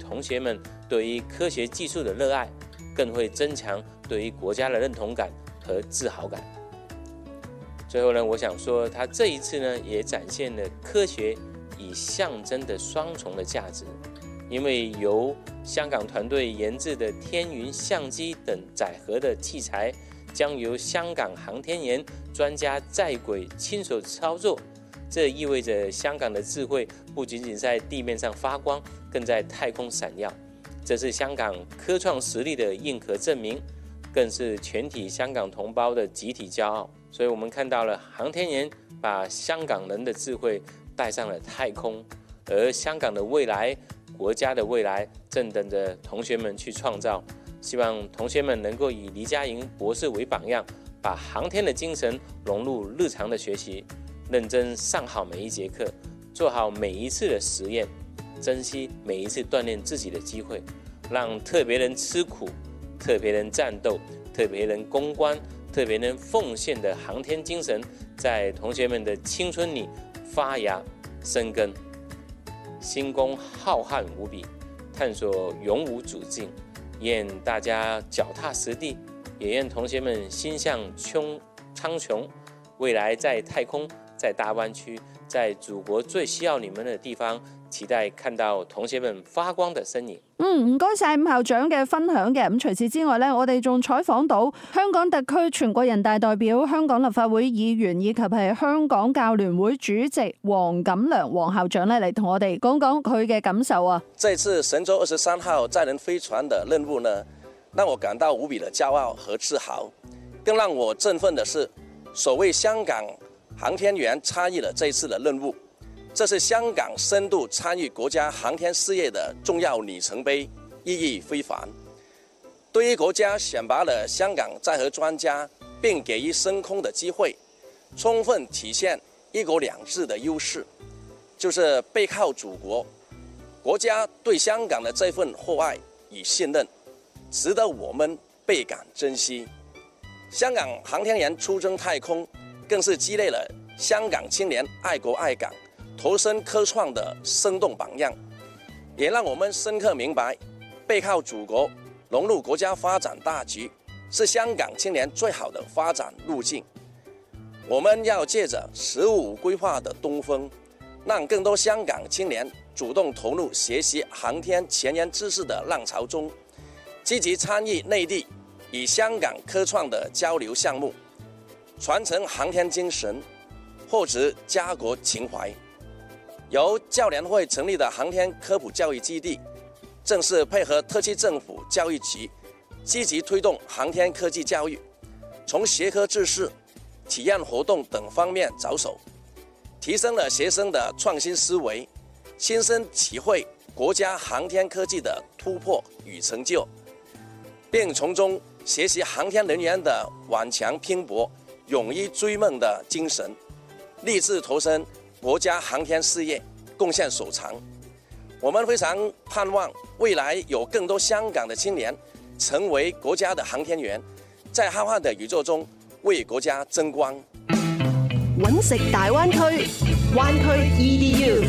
同學們對於科學技術的熱愛，更會增強對於國家的認同感和自豪感。最後呢，我想說，他這一次呢，也展現了科學以象徵的雙重的價值。因為由香港團隊研製的天雲相機等載荷的器材，將由香港航天員專家在軌親手操作。這意味着香港的智慧不僅僅在地面上發光，更在太空閃耀。這是香港科創實力的硬核證明，更是全體香港同胞的集體驕傲。所以我們看到了航天員把香港人的智慧帶上了太空，而香港的未來、國家的未來正等着同學們去創造。希望同學們能夠以黎嘉瑩博士為榜樣，把航天的精神融入日常的學習，認真上好每一節課，做好每一次的實驗，珍惜每一次鍛鍊自己的機會，讓特別人吃苦、特別人戰鬥、特別人攻關、特別人奉獻的航天精神，在同學們的青春裡發芽生根。星空浩瀚無比，探索永無止境，願大家腳踏實地，也願同學們心向蒼穹，未來在太空，在大灣區，在祖國最需要你們的地方，期待看到同學們發光的身影。 唔該晒伍校長嘅分享嘅。咁除此之外呢，我哋仲採訪到香港特區全國人大代表、香港立法會議員以及係香港教聯會主席黃錦良黃校長呢，嚟同我哋講講佢嘅感受啊。 這次神舟23號載人飛船的任務呢，讓我感到無比的驕傲和自豪。更讓我振奮的是，首位香港航天員參與了這次的任務。這是香港深度參與國家航天事業的重要里程碑，意義非凡。對於國家選拔了香港載荷專家，並給予升空的機會，充分體現一國兩制的優勢，就是背靠祖國。國家對香港的這份厚愛與信任，值得我們倍感珍惜。香港航天員出征太空，更是激勵了香港青年愛國愛港、投身科創的生動榜樣，也讓我們深刻明白，背靠祖國、融入國家發展大局，是香港青年最好的發展路徑。我們要借着"15+5"規劃的東風，讓更多香港青年主動投入學習航天前沿知識的浪潮中，積極參與內地與香港科創的交流項目，傳承航天精神，厚植家國情懷。由教聯會成立的航天科普教育基地，正是配合特區政府教育局，積極推動航天科技教育，從學科知識、體驗活動等方面着手，提升了學生的創新思維，親身體會國家航天科技的突破與成就，並從中學習航天人員的頑強拼搏、勇於追夢的精神，立志投身國家航天事業，貢獻所長。我們非常盼望未來有更多香港的青年成為國家的航天員，在浩瀚的宇宙中為國家爭光。 揾食大灣區，灣區 EDU。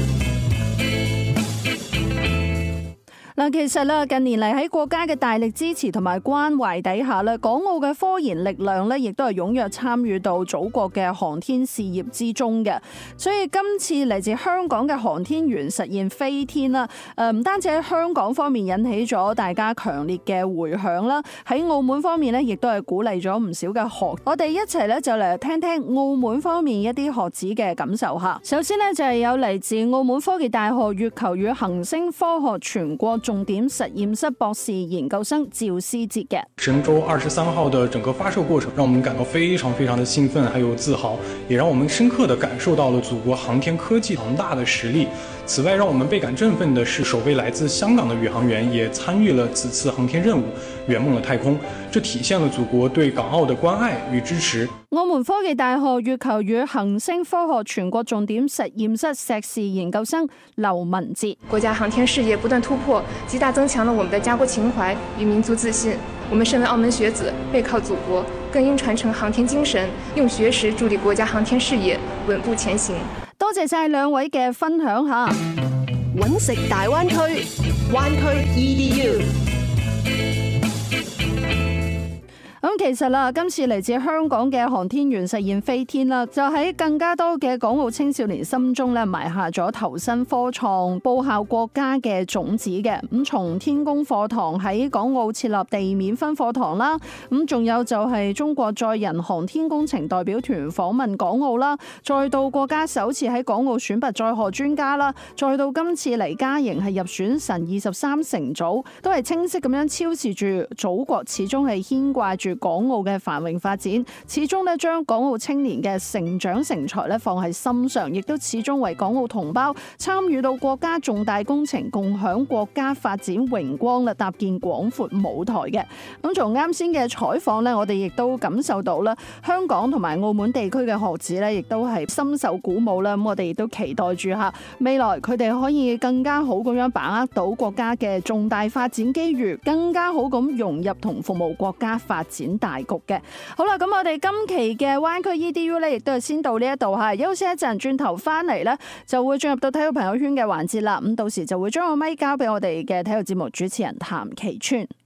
嗱，其實咧近年嚟喺國家嘅大力支持同埋關懷底下咧，港澳嘅科研力量咧，亦都係踴躍參與到祖國嘅航天事業之中嘅。所以今次嚟自香港嘅航天員實現飛天啦，唔單止喺香港方面引起咗大家強烈嘅迴響啦，喺澳門方面咧，亦都係鼓勵咗唔少嘅學。我哋一齊咧就嚟聽聽澳門方面一啲學子嘅感受嚇。首先咧就係有嚟自澳門科技大學月球與行星科學全國重點實驗室博士研究生趙思哲嘅。 神舟23號的整個發射過程，讓我們感到非常的興奮，還有自豪，也讓我們深刻地感受到了祖國航天科技龐大的實力。此外，讓我們倍感振奮的是，首位來自香港的宇航員也參與了此次航天任務，圓夢了太空。這體現了祖國對港澳的關愛與支持。 澳門科技大學月球與行星科學全國重點實驗室碩士研究生劉文哲。 國家航天事業不斷突破，極大增強了我們的家國情懷與民族自信。我們身為澳門學子，背靠祖國，更應傳承航天精神，用學識助力國家航天事業穩步前行。 多謝晒兩位嘅分享吓。 揾食大灣區。 灣區 EDU。 咁其實啦，今次嚟自香港嘅航天員實現飛天啦，就喺更加多嘅港澳青少年心中咧埋下咗投身科創、報效國家嘅種子嘅。咁從天宮課堂喺港澳設立地面分課堂啦，咁仲有就係中國載人航天工程代表團訪問港澳啦，再到國家首次喺港澳選拔載荷專家啦，再到今次黎嘉瑩係入選神23乘組，都係清晰咁樣昭示住祖國始終係牽掛住港澳嘅繁榮發展，始終咧將港澳青年嘅成長成才咧放喺心上，亦都始終為港澳同胞參與到國家重大工程、共享國家發展榮光啦，搭建廣闊舞台嘅。咁從啱先嘅採訪咧，我哋亦都感受到啦，香港同埋澳門地區嘅學子咧，亦都係深受鼓舞啦。咁我哋亦都期待住下未來佢哋可以更加好咁樣把握到國家嘅重大發展機遇，更加好咁融入同服務國家發展大局嘅。好啦，咁我哋今期嘅灣區 EDU 咧，亦都係先到呢一度吓，休息一陣，轉頭翻嚟咧就會進入到體育朋友圈嘅環節啦。咁到時就會將個咪交俾我哋嘅體育節目主持人譚其川。